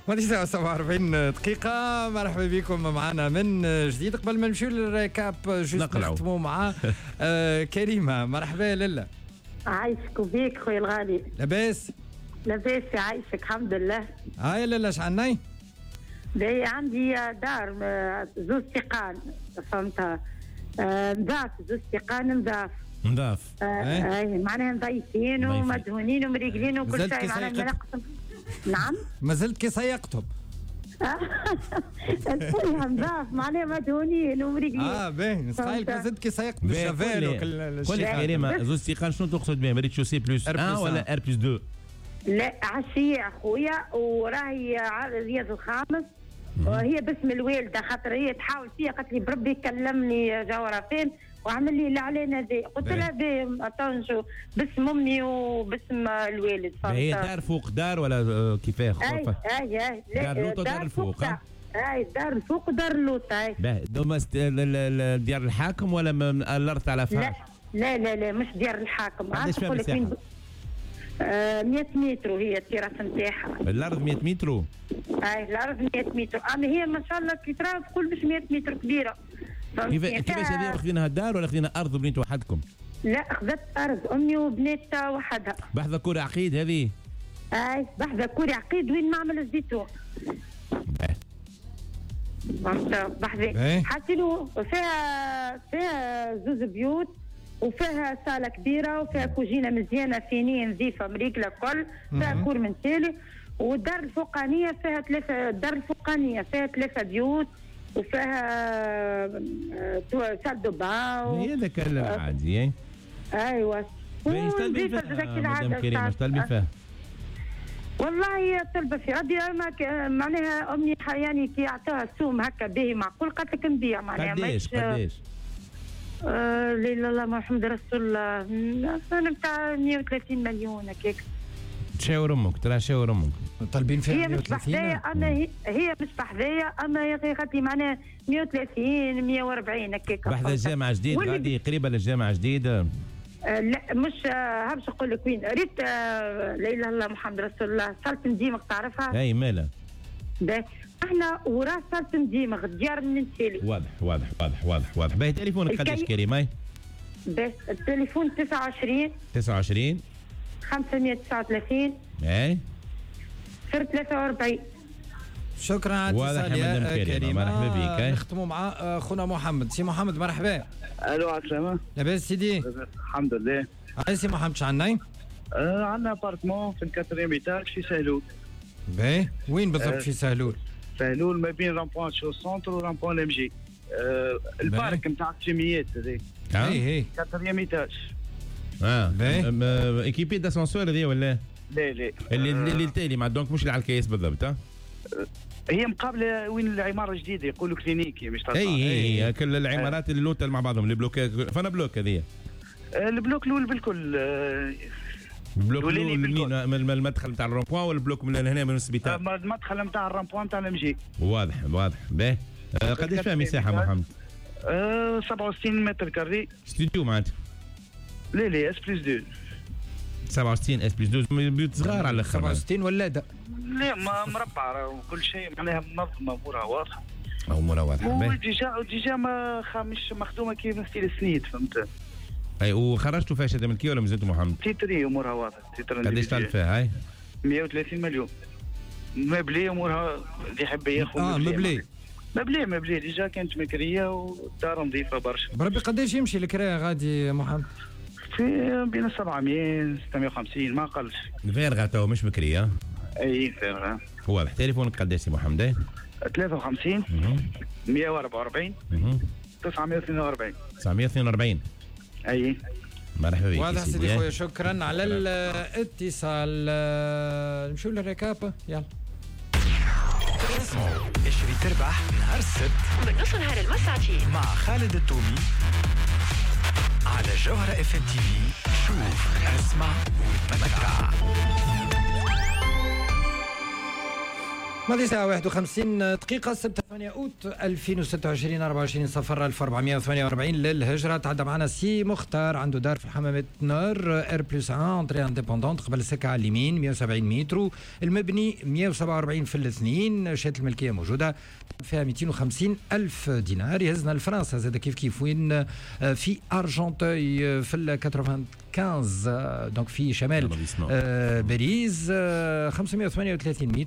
ماديسة 47 دقيقة. مرحبا بكم معنا من جديد. قبل ما نمشيو للريكاب جوست نختموا مع كريمة. مرحبا لاله. عايشك وبيك خويا الغالي. لاباس؟ لاباس يعيشك الحمد لله. هاي لاله شعلناي؟ باهي عندي دار زوج سيقان فهمتها. نضاف زوج سيقان نضاف. اي معناها نضيفين ومدهونين ومريقلين وكل شيء معناها نقسم. نعم ما زلت كي سيقتهم. الكلها نضاف معناها مدهونين ومريقلين. باهي نسقايلك ما زلت كي سيقت بالشافيل وكل شيء. كريمة زوج سيقان شنو تقصد بها؟ مريت شوسي بلس 1 ولا ار بلس 2؟ لا عشية اخويا وراهي رياض الخامس وهي باسم الوالده خاطر هي تحاول فيها قالت لي بربي كلمني جوهره فين وعمل لي اللي علينا ذي قلت لها باهي طنجو باسم امي وباسم الوالد. هي دار فوق دار ولا كيفاه؟ اي دار لوط ودار الفوق. اي دار الفوق ودار اللوط. اي دوما ديار الحاكم ولا الارض على فراش؟ لا مش ديار الحاكم. قداش فيها مساحه؟ 100 متر هي التراس نتاعها. الارض 100 متر؟ اي الارض 100 متر اما هي ما شاء الله كي ترى كل مش 100 متر كبيره. كيفاش هذه واخذينها دار ولا اخذينها ارض وبنيت وحدكم؟ لا اخذت ارض امي وبنيت وحدها. بحذا كوري عقيد هذه؟ اي بحذا كوري عقيد وين معمل الزيتون. بحذا حاطينه فيها زوز بيوت وفيها صاله كبيره وفيها كوجينه مزيانه فينيه نظيفه مريقله كل فيها كور من تالي. والدار الفوقانيه فيها ثلاثه بيوت وفيها سال دو بان. هي ذاك العادي. ايوه طلبي فيها طلبي فيها. والله هي طلبه في ربي معناها امي يعني كي اعطاها السوم هكا باهي معقول قالت لك نبيع معناها. قداش؟ لا اله الا الله محمد رسول الله. انا بتاع 130 مليون هكاك. شاور امك ترى شاور امك طالبين فيها هي 130. هي مش بحذايا اما يا اخي خاطري معناها 130 140 هكاك. بحذا الجامعه جديد غادي قريبه للجامعه جديده. لا مش هبش نقول لك وين ريت. لا اله الا الله محمد رسول الله. صالة مديمق تعرفها؟ اي مالها؟ احنا وراه صالة مديمق ديار النسيلي. واضح. باهي تليفونك قداش كريم؟ اي بس التليفون 29 539 اي 43. شكرا على الاتصال يا كريم. مرحبا بك. نختموا مع خونا محمد. سي محمد مرحبا. الو عسلامة. لاباس سيدي؟ الحمد لله. هاي سي محمد شعلناي؟ عندنا ابارتمون في الكاتريم ايتاج في سهلول. باهي وين بالضبط في سهلول؟ سهلول ما بين رامبوان شو سونتر ورامبوان ام جي. البارك نتاع التيميات هذيك. هي كاتريم ايتاج. باهي ايكيبي داسانسور هذه ولا؟ لا اللي التالي مع دونك مش اللي على الكيس بالضبط. هي مقابله وين العماره الجديده يقولوا كلينيكي مش تعرف. اي كل العمارات اللوتل مع بعضهم البلوكات. فانا بلوك هذه البلوك الاول بالكل. البلوك الاول من المدخل نتاع الرامبوان والبلوك من هنا من السبيطار. المدخل نتاع الرامبوان نتاع الام جي. واضح. باهي قداش فيها مساحه محمد؟ 67 متر كاري. ستوديو معناتها؟ لا اس بلس 2. 67 اس بلس 2 بيوت صغار على الاخر. 67 ولاده؟ لا مربع وكل شيء معناها منظمه امورها واضحه. امورها واضحه. ديجا مش مخدومه كيف ستيل السنيد فهمت. اي وخرجتوا فيها شهاده ملكيه ولا مازلتوا محمد؟ تيتري امورها واضحه. قداش طالب فيها هاي؟ 130 مليون. مبلي امورها اللي يحب ياخذ. مبلي ديجا كانت مكريه والدار نظيفه برشا. بربي قداش يمشي الكراء غادي محمد؟ في بين 700 650 ما قلش. فارغه تو مش مكريه. اي فارغه. واضح. تليفونك قداش يا محمد؟ 53 144 942 942. اي مرحبا بك. واضح سيدي خويا. شكرا على الاتصال. نمشيو للركاب يلا. اشري تربح نهار السبت من نص نهار المسعتي مع خالد التومي على جوهرة اف ام تي في. شوف اسمع وتمتع. ماضي ساعة 51 دقيقة 6 أوت 2026 24 صفر 1448 للهجرة. تعدى معنا سي مختار عنده دار في الحمامات نور ار بلس 1 انتري انديبوندونت قبل السكة على اليمين 170 متر. المبني 147 في الاثنين. شهادة الملكية موجودة فيها 250 ألف دينار. يهزنا لفرنسا زاد كيف وين في أرجنتوي في ال 95 دونك في شمال باريس 538 متر